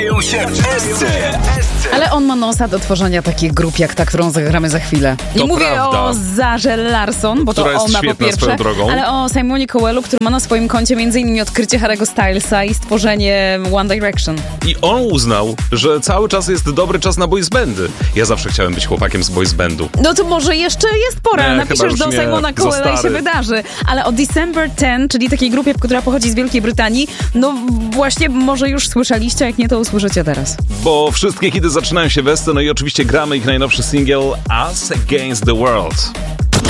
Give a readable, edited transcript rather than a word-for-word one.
zaczynają się wszyscy. Ale on ma nosa do tworzenia takich grup jak ta, którą zagramy za chwilę. Nie To mówię prawda. o Zarze Larson, bo Która to jest ona po świetna pierwsze, swoją drogą. ale o Simonie Cowellu, który ma na swoim koncie m.in. odkrycie Harry'ego Stylesa i stworzenie One Direction. I on uznał, że cały czas jest dobry czas na boys bandy. Ja zawsze chciałem być chłopakiem z boys bandu. No to może jeszcze jest pora. Nie, chyba Napiszesz już do nie, Simona za Cowella i się stary. wydarzy. Ale o December 10, czyli takiej grupie, która pochodzi z Wielkiej Brytanii, no właśnie może już słyszeliście, jak nie to usłyszycie teraz. Bo wszystkie hity zaczynają się we no i oczywiście gramy ich najnowszy singiel Us Against the World.